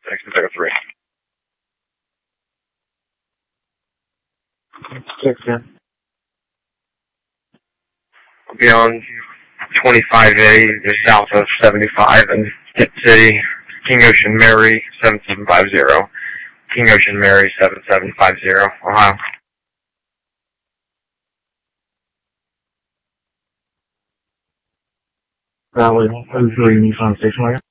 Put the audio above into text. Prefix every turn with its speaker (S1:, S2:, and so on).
S1: Thanks, Echo 3.
S2: 6-10.
S1: I'll be on 25A, just south of 75 in Hit City, King Ocean Mary 7750. King Ocean Mary 7750, Ohio.
S2: Valley 03 Nissan Station Wagon.